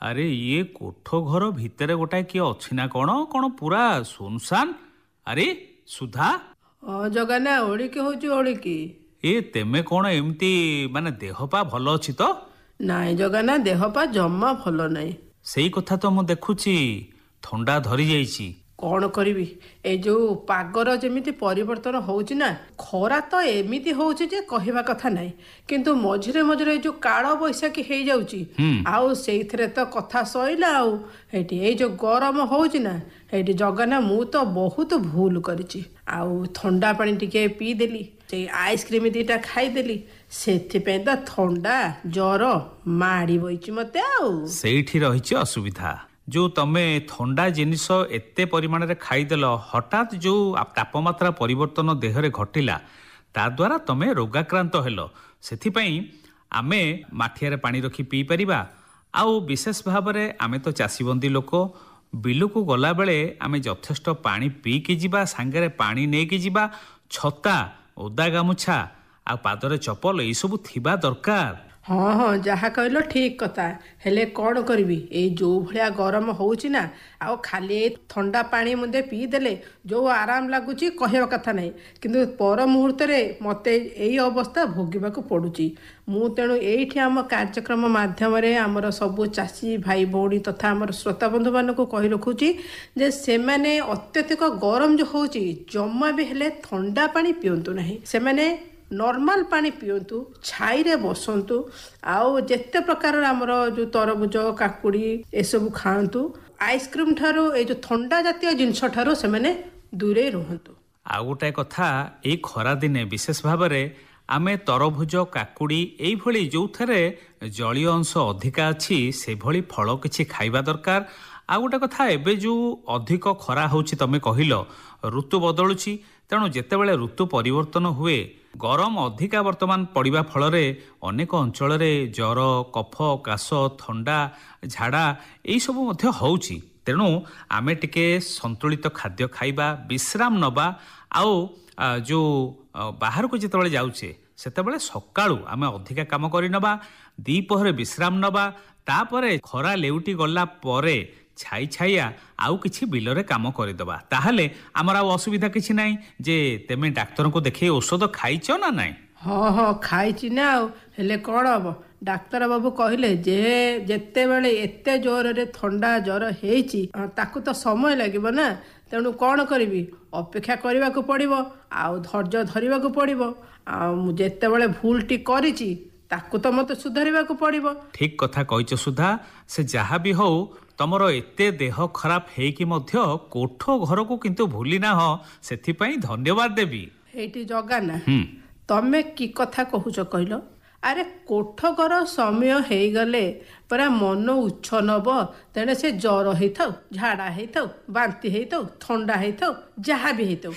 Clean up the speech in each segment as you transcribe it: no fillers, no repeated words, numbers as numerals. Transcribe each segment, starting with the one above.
ଆରେ ଇଏ କୋଠ ଘର ଭିତରେ ଗୋଟାଏ କିଏ ଅଛି ନା କଣ? କଣ ପୁରା ସୁନସାନ? ଆରେ ସୁଧା, ଜଗାନା ଓଳିକି ହଉଛି ଓଳିକି। ଏ ତେମେ କଣ ଏମିତି ମାନେ ଦେହ ପା ଭଲ ଅଛି ତ? ନାଇଁ ଜଗାନା, ଦେହ ପା ଜମା ଭଲ ନାହିଁ। ସେଇ କଥା ତ ମୁଁ ଦେଖୁଛି, ଥଣ୍ଡା ଧରି ଯାଇଛି। କଣ କରିବି, ଏଇ ଯୋଉ ପାଗର ଯେମିତି ପରିବର୍ତ୍ତନ ହଉଛି ନା, ଖରା ତ ଏମିତି ହଉଛି ଯେ କହିବା କଥା ନାହିଁ, କିନ୍ତୁ ମଝିରେ ମଝିରେ ଏଇ ଯୋଉ କାଳ ବୈଶାଖୀ ହେଇଯାଉଛି, ଆଉ ସେଇଥିରେ ତ କଥା ସଇଲା। ଆଉ ଏଇଠି ଏଇ ଯୋଉ ଗରମ ହଉଛି ନା, ଏଇଠି ଜଗାନା ମୁଁ ତ ବହୁତ ଭୁଲ କରିଛି। ଆଉ ଥଣ୍ଡା ପାଣି ଟିକେ ପିଇଦେଲି, ସେଇ ଆଇସ୍କ୍ରିମ ଦିଟା ଖାଇଦେଲି, ସେଥିପାଇଁ ତ ଥଣ୍ଡା ଜର ମାଡ଼ି ବଇଛି ମତେ। ଆଉ ସେଇଠି ରହିଛି ଅସୁବିଧା। ଯୋଉ ତମେ ଥଣ୍ଡା ଜିନିଷ ଏତେ ପରିମାଣରେ ଖାଇଦେଲ, ହଠାତ୍ ଯୋଉ ତାପମାତ୍ରା ପରିବର୍ତ୍ତନ ଦେହରେ ଘଟିଲା, ତା ଦ୍ୱାରା ତମେ ରୋଗାକ୍ରାନ୍ତ ହେଲ। ସେଥିପାଇଁ ଆମେ ମାଠିଆରେ ପାଣି ରଖି ପିଇପାରିବା। ଆଉ ବିଶେଷ ଭାବରେ ଆମେ ତ ଚାଷୀବନ୍ଦୀ ଲୋକ, ବିଲକୁ ଗଲାବେଳେ ଆମେ ଯଥେଷ୍ଟ ପାଣି ପିଇକି ଯିବା, ସାଙ୍ଗରେ ପାଣି ନେଇକି ଯିବା, ଛତା, ଓଦା ଗାମୁଛା ଆଉ ପାଦରେ ଚପଲ ଏଇସବୁ ଥିବା ଦରକାର। ହଁ ହଁ, ଯାହା କହିଲ ଠିକ କଥା। ହେଲେ କଣ କରିବି, ଏଇ ଯୋଉ ଭଳିଆ ଗରମ ହଉଛି ନା, ଆଉ ଖାଲି ଏଇ ଥଣ୍ଡା ପାଣି ମୁନ୍ଦେ ପିଇଦେଲେ ଯୋଉ ଆରାମ ଲାଗୁଛି କହିବା କଥା ନାହିଁ, କିନ୍ତୁ ପର ମୁହୂର୍ତ୍ତରେ ମତେ ଏଇ ଅବସ୍ଥା ଭୋଗିବାକୁ ପଡୁଛି। ମୁଁ ତେଣୁ ଏଇଠି ଆମ କାର୍ଯ୍ୟକ୍ରମ ମାଧ୍ୟମରେ ଆମର ସବୁ ଚାଷୀ ଭାଇ ଭଉଣୀ ତଥା ଆମର ଶ୍ରୋତାବନ୍ଧୁ ମାନଙ୍କୁ କହି ରଖୁଛି ଯେ ସେମାନେ ଅତ୍ୟଧିକ ଗରମ ଯୋଉ ହଉଛି, ଜମା ବି ହେଲେ ଥଣ୍ଡା ପାଣି ପିଅନ୍ତୁ ନାହିଁ। ସେମାନେ ନର୍ମାଲ ପାଣି ପିଅନ୍ତୁ, ଛାଇରେ ବସନ୍ତୁ, ଆଉ ଯେତେ ପ୍ରକାରର ଆମର ଯୋଉ ତରଭୁଜ, କାକୁଡି ଏସବୁ ଖାଆନ୍ତୁ। ଆଇସ୍କ୍ରିମ ଠାରୁ, ଏଇ ଯୋଉ ଥଣ୍ଡା ଜାତୀୟ ଜିନିଷ ଠାରୁ ସେମାନେ ଦୂରେଇ ରୁହନ୍ତୁ। ଆଉ ଗୋଟାଏ କଥା, ଏଇ ଖରାଦିନେ ବିଶେଷ ଭାବରେ ଆମେ ତରଭୁଜ, କାକୁଡି ଏଇଭଳି ଯୋଉଥିରେ ଜଳୀୟ ଅଂଶ ଅଧିକା ଅଛି ସେଭଳି ଫଳ କିଛି ଖାଇବା ଦରକାର। ଆଉ ଗୋଟେ କଥା, ଏବେ ଯୋଉ ଅଧିକ ଖରା ହେଉଛି, ତମେ କହିଲ ଋତୁ ବଦଳୁଛି, ତେଣୁ ଯେତେବେଳେ ଋତୁ ପରିବର୍ତ୍ତନ ହୁଏ, ଗରମ ଅଧିକା ବର୍ତ୍ତମାନ ପଡ଼ିବା ଫଳରେ ଅନେକ ଅଞ୍ଚଳରେ ଜ୍ୱର, କଫ, କାଶ, ଥଣ୍ଡା, ଝାଡ଼ା ଏଇସବୁ ମଧ୍ୟ ହେଉଛି। ତେଣୁ ଆମେ ଟିକେ ସନ୍ତୁଳିତ ଖାଦ୍ୟ ଖାଇବା, ବିଶ୍ରାମ ନେବା। ଆଉ ଯେଉଁ ବାହାରକୁ ଯେତେବେଳେ ଯାଉଛେ ସେତେବେଳେ ସକାଳୁ ଆମେ ଅଧିକା କାମ କରିନେବା, ଦ୍ୱିପହରେ ବିଶ୍ରାମ ନେବା, ତାପରେ ଖରା ଲେଉଟି ଗଲା ପରେ ଛାଇ ଛାଇଆ ଆଉ କିଛି ବିଲରେ କାମ କରିଦେବା। ତାହେଲେ ଆମର ଆଉ ଅସୁବିଧା କିଛି ନାହିଁ। ଯେ ତେମେ ଡାକ୍ତରଙ୍କୁ ଦେଖେଇ ଔଷଧ ଖାଇଛ ନା ନାହିଁ? ହଁ ହଁ, ଖାଇଛି ନା। ଆଉ ହେଲେ କଣ ହବ, ଡାକ୍ତର ବାବୁ କହିଲେ ଯେ ଯେତେବେଳେ ଏତେ ଜୋରରେ ଥଣ୍ଡା ଜର ହେଇଛି, ତାକୁ ତ ସମୟ ଲାଗିବ ନା, ତେଣୁ କଣ କରିବି, ଅପେକ୍ଷା କରିବାକୁ ପଡ଼ିବ, ଆଉ ଧୈର୍ଯ୍ୟ ଧରିବାକୁ ପଡ଼ିବ। ଆଉ ମୁଁ ଯେତେବେଳେ ଭୁଲଟି କରିଛି ତାକୁ ତ ମୋତେ ସୁଧାରିବାକୁ ପଡ଼ିବ। ଠିକ କଥା କହିଛ ସୁଧା। ସେ ଯାହା ବି ହଉ, ତମର ଏତେ ଦେହ ଖରାପ ହେଇକି ମଧ୍ୟ କୋଠ ଘରକୁ କିନ୍ତୁ ଭୁଲି ନାହଁ, ସେଥିପାଇଁ ଧନ୍ୟବାଦ ଦେବି। ହେଇଟି ଜଗାନା, ତମେ କି କଥା କହୁଛ କହିଲ? ଆରେ କୋଠ ଘର ସମୟ ହେଇଗଲେ ପରା ମନ ଉଚ୍ଛ ନବ। ତେଣେ ସେ ଜ୍ୱର ହେଇଥାଉ, ଝାଡ଼ା ହେଇଥାଉ, ବାନ୍ତି ହେଇଥାଉ, ଥଣ୍ଡା ହେଇଥାଉ, ଯାହା ବି ହେଇଥାଉ।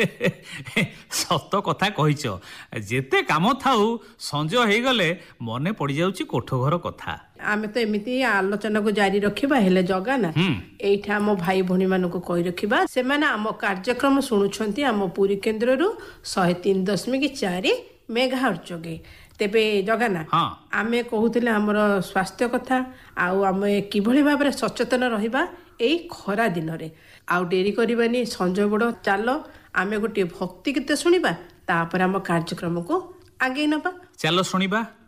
ସତ କଥା କହିଛ। ଯେତେ କାମ ଥାଉ, ସଞ୍ଜ ହେଇଗଲେ ମନେ ପଡ଼ିଯାଉଛି କୋଠ ଘର କଥା। ଆମେ ତ ଏମିତି ଆଲୋଚନାକୁ ଜାରି ରଖିବା। ହେଲେ ଜଗାନା, ଏଇଠି ଆମ ଭାଇ ଭଉଣୀ ମାନଙ୍କୁ କହି ରଖିବା, ସେମାନେ ଆମ କାର୍ଯ୍ୟକ୍ରମ ଶୁଣୁଛନ୍ତି ଆମ ପୁରୀ କେନ୍ଦ୍ରରୁ 103.4 ମେଗାହର୍ଟ୍ଜ ଯୋଗେ। ତେବେ ଜଗାନା, ଆମେ କହୁଥିଲେ ଆମର ସ୍ୱାସ୍ଥ୍ୟ କଥା, ଆଉ ଆମେ କିଭଳି ଭାବରେ ସଚେତନ ରହିବା ଏଇ ଖରା ଦିନରେ। ଆଉ ଡେରି କରିବାନି, ସଞ୍ଜ ବଡ଼, ଚାଲ ଆମେ ଗୋଟିଏ ଭକ୍ତି ଗୀତ ଶୁଣିବା, ତାପରେ ଆମ କାର୍ଯ୍ୟକ୍ରମକୁ ଆଗେଇ ନେବା। ଚାଲ ଶୁଣିବା।